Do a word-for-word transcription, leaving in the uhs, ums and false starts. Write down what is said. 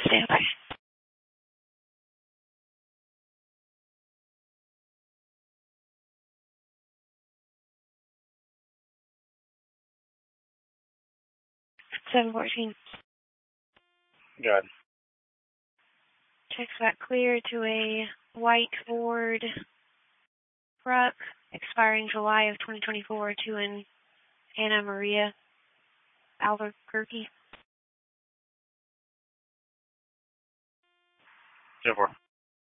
Stand by. seven fourteen. Good. Checks back clear to a white Ford truck expiring July of twenty twenty-four to an Anna Maria Albuquerque. ten four.